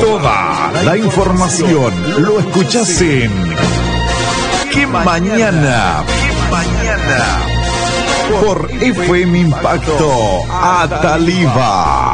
Toda la información lo escuchás en ¿Qué mañana? Por FM Impacto Ataliva.